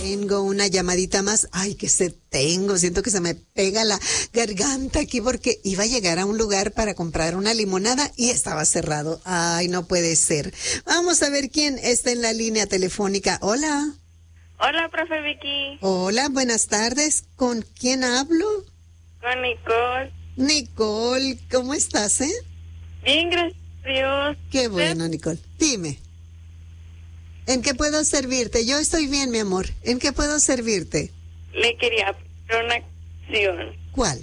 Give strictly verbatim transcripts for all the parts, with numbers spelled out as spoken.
Tengo una llamadita más. Ay, que se tengo. Siento que se me pega la garganta aquí porque iba a llegar a un lugar para comprar una limonada y estaba cerrado. Ay, no puede ser. Vamos a ver quién está en la línea telefónica. Hola. Hola, profe Vicky. Hola, buenas tardes. ¿Con quién hablo? Con Nicole. Nicole, ¿cómo estás, eh? Bien, gracias a Dios. Qué bueno, Nicole. Dime. ¿En qué puedo servirte? Yo estoy bien, mi amor. ¿En qué puedo servirte? Le quería pedir una canción. ¿Cuál?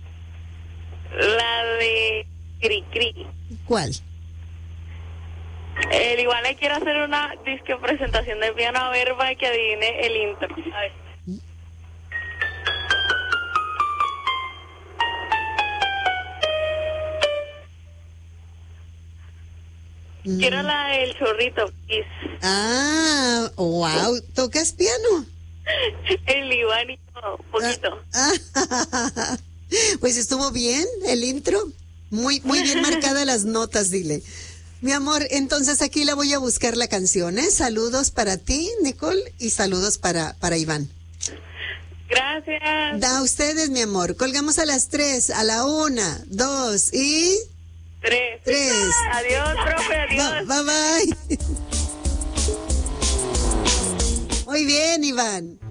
La de Cri Cri. ¿Cuál? El igual le quiero hacer una disque presentación de piano a ver para que adivine el intro. A ver. Mm. Quiero la del chorrito, please. Ah, wow. ¿Tocas piano? El Iván un poquito. Ah, ah, pues estuvo bien el intro. Muy, muy bien marcadas las notas, dile. Mi amor, entonces aquí la voy a buscar la canción, ¿eh? Saludos para ti, Nicole, y saludos para, para Iván. Gracias. Da a ustedes, mi amor. Colgamos a las tres, a la una, dos y... Tres. Tres. Adiós, profe, adiós. Bye, bye, bye. Muy bien, Iván.